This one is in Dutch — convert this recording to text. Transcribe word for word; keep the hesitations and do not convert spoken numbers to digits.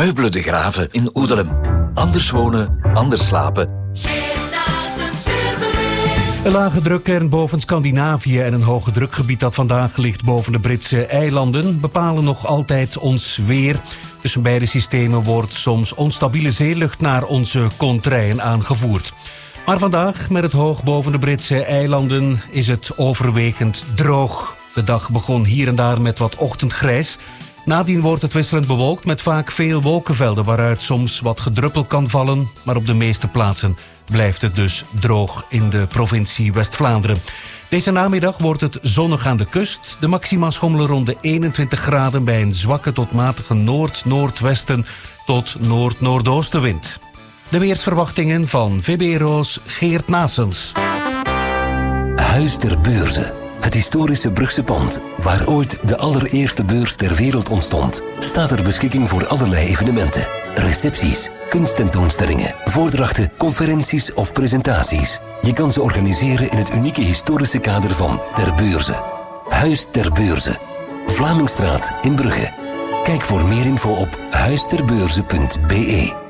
Meubelen de Graven in Oedelem. Anders wonen, anders slapen. Een lage drukkern boven Scandinavië en een hoge drukgebied dat vandaag ligt boven de Britse eilanden bepalen nog altijd ons weer. Tussen beide systemen wordt soms onstabiele zeelucht naar onze kontrijen aangevoerd. Maar vandaag, met het hoog boven de Britse eilanden, is het overwegend droog. De dag begon hier en daar met wat ochtendgrijs. Nadien wordt het wisselend bewolkt met vaak veel wolkenvelden waaruit soms wat gedruppel kan vallen. Maar op de meeste plaatsen blijft het dus droog in de provincie West-Vlaanderen. Deze namiddag wordt het zonnig aan de kust. De maxima schommelen rond de eenentwintig graden bij een zwakke tot matige noord-noordwesten tot noord-noordoostenwind. De weersverwachtingen van V B R O's Geert Naessens. Huis ter Beurze. Het historische Brugse pand, waar ooit de allereerste beurs ter wereld ontstond, staat ter beschikking voor allerlei evenementen. Recepties, kunsttentoonstellingen, voordrachten, conferenties of presentaties. Je kan ze organiseren in het unieke historische kader van Ter Beurze. Huis ter Beurze. Vlamingstraat in Brugge. Kijk voor meer info op huisterbeurze punt be.